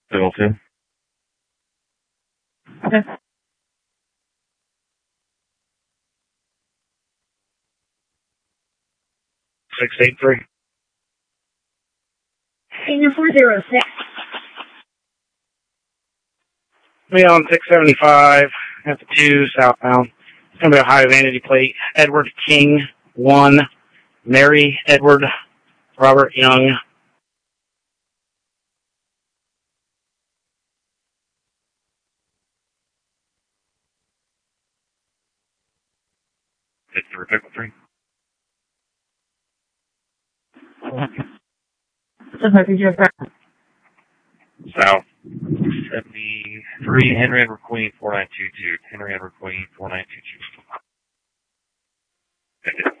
Level 2. Okay. 683. Senior 406. Me on 675 at the 2 southbound. It's going to be a high vanity plate. Edward King 1. Mary Edward Robert Young. It's the Pickle 3. South. 73 Henry Edward Queen 4922. Henry Edward Queen 4922.